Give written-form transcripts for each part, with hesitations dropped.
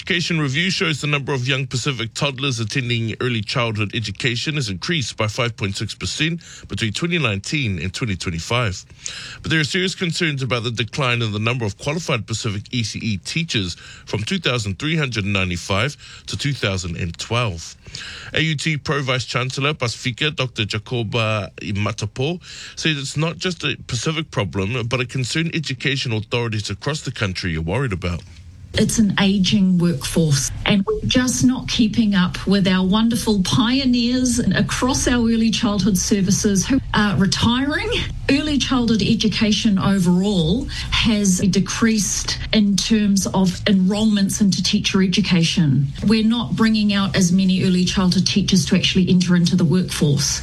Education Review shows the number of young Pacific toddlers attending early childhood education has increased by 5.6% between 2019 and 2025. But there are serious concerns about the decline in the number of qualified Pacific ECE teachers from 2,395 to 2012. AUT Pro Vice Chancellor Pacifica, Dr. Jacoba Matapo, said it's not just a Pacific problem, but a concern education authorities across the country are worried about. It's an ageing workforce, and we're just not keeping up with our wonderful pioneers across our early childhood services who are retiring. Early childhood education overall has decreased in terms of enrolments into teacher education. We're not bringing out as many early childhood teachers to actually enter into the workforce.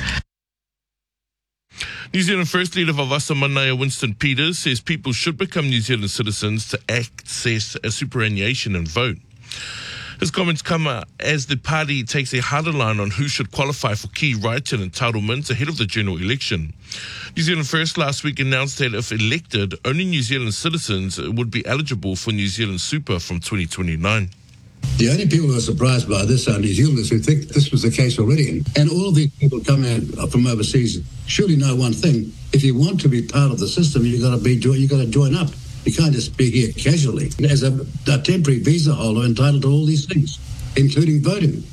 New Zealand First Leader Vavasa Manaia Winston Peters says people should become New Zealand citizens to access a superannuation and vote. His comments come as the party takes a harder line on who should qualify for key rights and entitlements ahead of the general election. New Zealand First last week announced that if elected, only New Zealand citizens would be eligible for New Zealand Super from 2029. The only people who are surprised by this are New Zealanders who think this was the case already. And all of these people coming in from overseas surely know one thing. If you want to be part of the system, you've got to join up. You can't just be here casually. As a temporary visa holder entitled to all these things, including voting.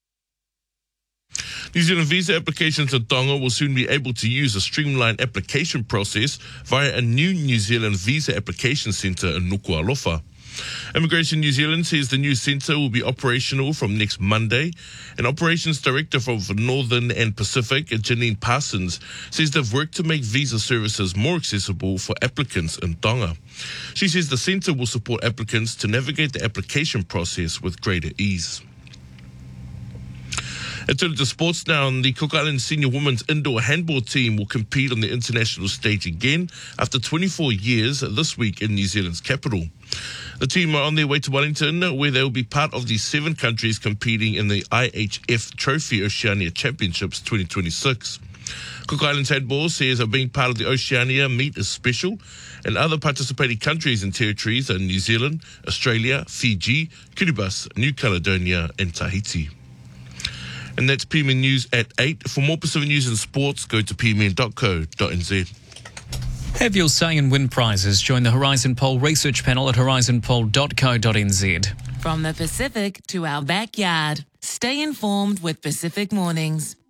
New Zealand visa applications in Tonga will soon be able to use a streamlined application process via a new New Zealand visa application centre in Nuku'alofa. Immigration New Zealand says the new centre will be operational from next Monday. An operations director from Northern and Pacific, Janine Parsons, says they've worked to make visa services more accessible for applicants in Tonga. She says the centre will support applicants to navigate the application process with greater ease. And turning to sports now, the Cook Islands senior women's indoor handball team will compete on the international stage again after 24 years this week in New Zealand's capital. The team are on their way to Wellington, where they will be part of the 7 countries competing in the IHF Trophy Oceania Championships 2026. Cook Islands Handball says being part of the Oceania meet is special, and other participating countries and territories are New Zealand, Australia, Fiji, Kiribati, New Caledonia and Tahiti. And that's PMN News at 8. For more Pacific news and sports, go to pmn.co.nz. Have your say and win prizes. Join the Horizon Poll research panel at horizonpoll.co.nz. From the Pacific to our backyard, stay informed with Pacific Mornings.